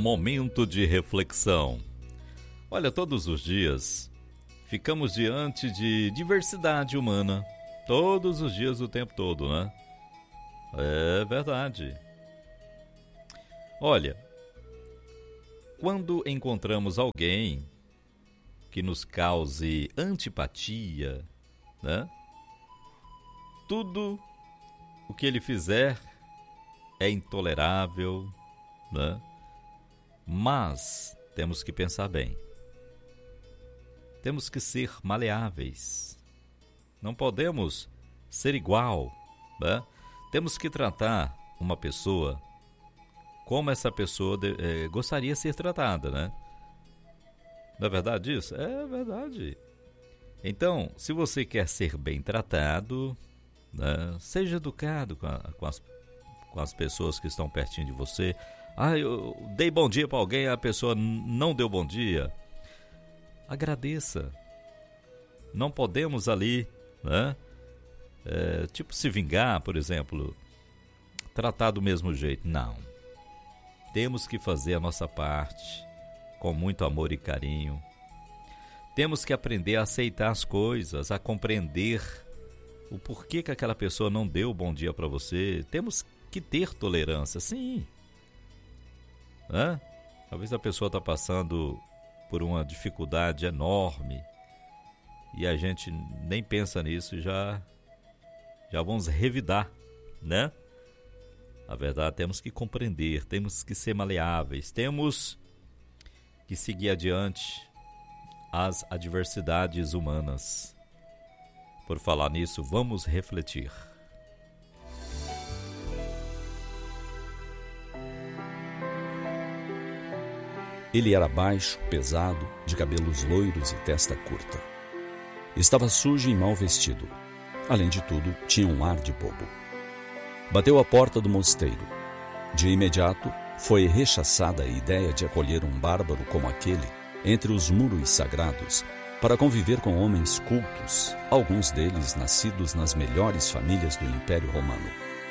Momento de reflexão. Olha, todos os dias ficamos diante de diversidade humana. Todos os dias, o tempo todo, né? É verdade. Olha, quando encontramos alguém que nos cause antipatia, né? Tudo o que ele fizer é intolerável, né? Mas temos que pensar bem. Temos que ser maleáveis. Não podemos ser igual, né? Temos que tratar uma pessoa como essa pessoa gostaria de ser tratada, né? Não é verdade isso? É verdade. Então, se você quer ser bem tratado, né, seja educado com as pessoas que estão pertinho de você. Eu dei bom dia para alguém, a pessoa não deu bom dia. Agradeça. Não podemos ali, né, tipo se vingar, por exemplo, tratar do mesmo jeito. Não. Temos que fazer a nossa parte com muito amor e carinho. Temos que aprender a aceitar as coisas, a compreender o porquê que aquela pessoa não deu bom dia para você. Temos que ter tolerância, sim. Talvez a pessoa está passando por uma dificuldade enorme e a gente nem pensa nisso e já vamos revidar, né? Na verdade, temos que compreender, temos que ser maleáveis, temos que seguir adiante as adversidades humanas. Por falar nisso, vamos refletir. Ele era baixo, pesado, de cabelos loiros e testa curta. Estava sujo e mal vestido. Além de tudo, tinha um ar de bobo. Bateu à porta do mosteiro. De imediato, foi rechaçada a ideia de acolher um bárbaro como aquele entre os muros sagrados para conviver com homens cultos, alguns deles nascidos nas melhores famílias do Império Romano.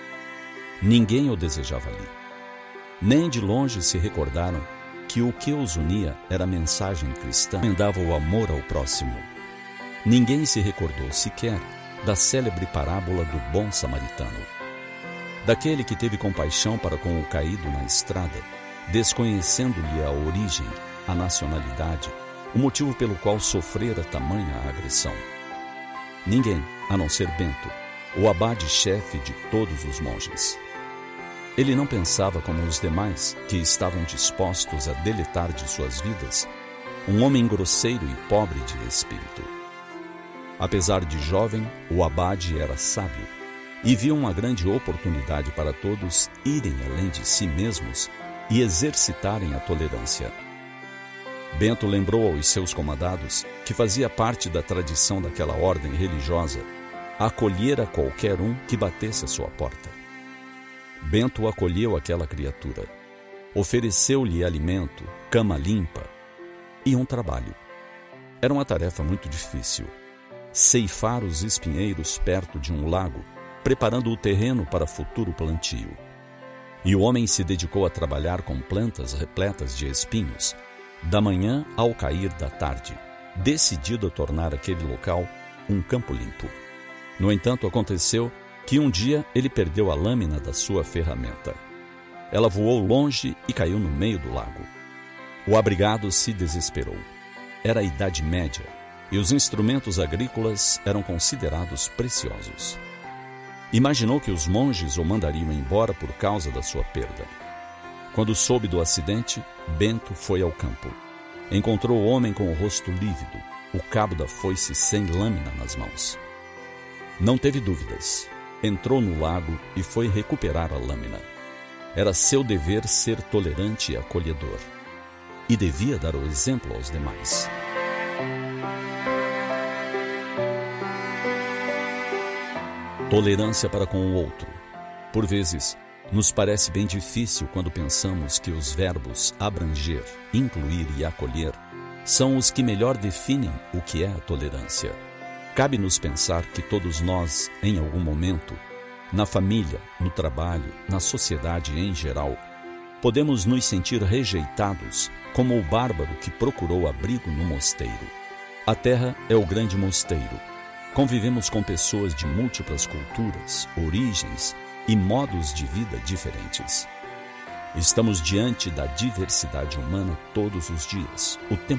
Ninguém o desejava ali. Nem de longe se recordaram que o que os unia era a mensagem cristã, recomendava o amor ao próximo. Ninguém se recordou sequer da célebre parábola do bom samaritano, daquele que teve compaixão para com o caído na estrada, desconhecendo-lhe a origem, a nacionalidade, o motivo pelo qual sofrera tamanha agressão. Ninguém, a não ser Bento, o abade-chefe de todos os monges. Ele não pensava como os demais, que estavam dispostos a deletar de suas vidas um homem grosseiro e pobre de espírito. Apesar de jovem, o abade era sábio e viu uma grande oportunidade para todos irem além de si mesmos e exercitarem a tolerância. Bento lembrou aos seus comandados que fazia parte da tradição daquela ordem religiosa acolher a qualquer um que batesse à sua porta. Bento acolheu aquela criatura, ofereceu-lhe alimento, cama limpa e um trabalho. Era uma tarefa muito difícil: ceifar os espinheiros perto de um lago, preparando o terreno para futuro plantio. E o homem se dedicou a trabalhar com plantas repletas de espinhos, da manhã ao cair da tarde, decidido a tornar aquele local um campo limpo. No entanto, aconteceu que um dia ele perdeu a lâmina da sua ferramenta. Ela voou longe e caiu no meio do lago. O abrigado se desesperou. Era a Idade Média e os instrumentos agrícolas eram considerados preciosos. Imaginou que os monges o mandariam embora por causa da sua perda. Quando soube do acidente, Bento foi ao campo. Encontrou o homem com o rosto lívido, o cabo da foice sem lâmina nas mãos. Não teve dúvidas. Entrou no lago e foi recuperar a lâmina. Era seu dever ser tolerante e acolhedor. E devia dar o exemplo aos demais. Tolerância para com o outro. Por vezes, nos parece bem difícil quando pensamos que os verbos abranger, incluir e acolher são os que melhor definem o que é a tolerância. Cabe-nos pensar que todos nós, em algum momento, na família, no trabalho, na sociedade em geral, Podemos nos sentir rejeitados, como o bárbaro que procurou abrigo no mosteiro. A terra é o grande mosteiro. Convivemos com pessoas de múltiplas culturas, origens e modos de vida diferentes. Estamos diante da diversidade humana todos os dias, o tempo